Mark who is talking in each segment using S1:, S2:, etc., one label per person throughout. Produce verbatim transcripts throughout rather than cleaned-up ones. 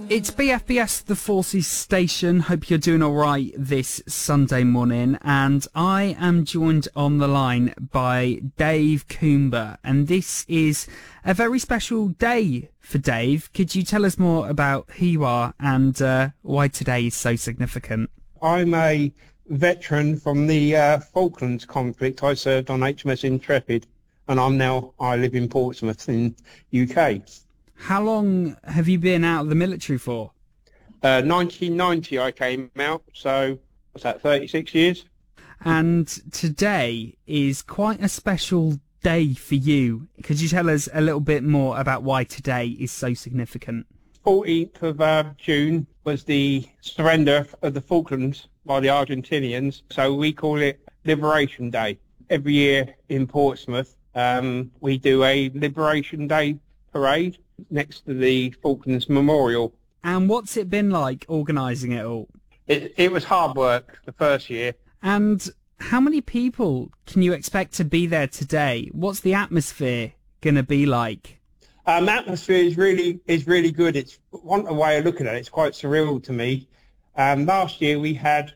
S1: It's B F B S, the Forces Station. Hope you're doing all right this Sunday morning. And I am joined on the line by Dave Coomber. And this is a very special day for Dave. Could you tell us more about who you are and uh, why today is so significant?
S2: I'm a veteran from the uh, Falklands conflict. I served on H M S Intrepid, and I'm now, I live in Portsmouth in U K.
S1: How long have you been out of the military for?
S2: Uh, nineteen ninety I came out, so what's that, thirty-six years?
S1: And today is quite a special day for you. Could you tell us a little bit more about why today is so significant?
S2: fourteenth of uh, June was the surrender of the Falklands by the Argentinians, so we call it Liberation Day. Every year in Portsmouth, um, we do a Liberation Day parade next to the Falklands Memorial.
S1: And what's it been like organising it all?
S2: It, it was hard work the first year.
S1: And how many people can you expect to be there today? What's the atmosphere going to be like?
S2: Um, atmosphere is really is really good. It's one way of looking at it. It's quite surreal to me. Um, last year we had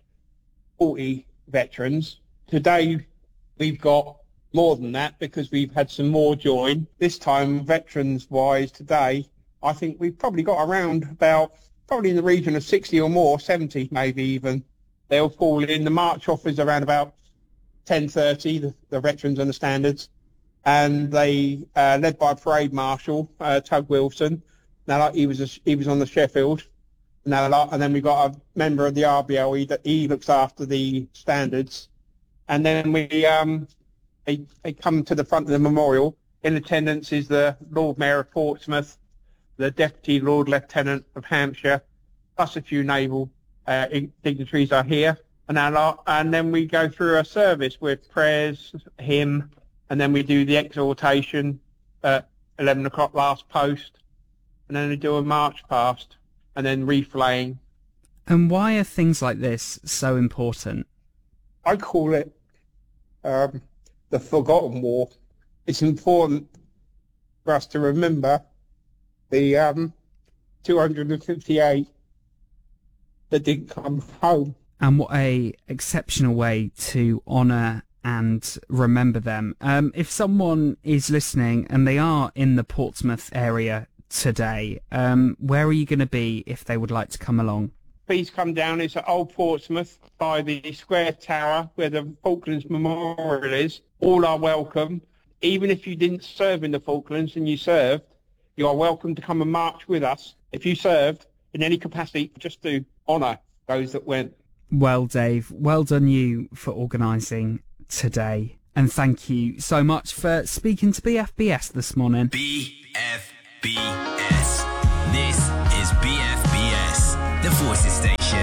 S2: forty veterans. Today we've got more than that because we've had some more join. This time, veterans-wise, today, I think we've probably got around about, probably in the region of sixty or more, seventy maybe even. They'll fall in. The march off is around about ten thirty, the, the veterans and the standards. And they, uh, led by Parade Marshal, uh, Tug Wilson. Now, like, he was a, he was on the Sheffield. Now, like, and then we've got a member of the R B L, he, he looks after the standards. And then we, um, They, they come to the front of the memorial. In attendance is the Lord Mayor of Portsmouth, the Deputy Lord Lieutenant of Hampshire, plus a few naval uh, dignitaries are here. And, our, and then we go through a service with prayers, hymn, and then we do the exhortation at eleven o'clock last post, and then we do a march past, and then reflaying.
S1: And why are things like this so important?
S2: I call it Um, the forgotten war. It's important for us to remember the um, two hundred fifty-eight that didn't come home.
S1: And what a exceptional way to honour and remember them. Um, if someone is listening and they are in the Portsmouth area today, um, where are you going to be if they would like to come along?
S2: Please come down. It's at Old Portsmouth by the Square Tower where the Falklands Memorial is. All are welcome. Even if you didn't serve in the Falklands and you served, you are welcome to come and march with us. If you served in any capacity, just to honour those that went.
S1: Well, Dave, well done you for organising today. And thank you so much for speaking to B F B S this morning.
S3: B F B S. This is B F B S, the Forces Station.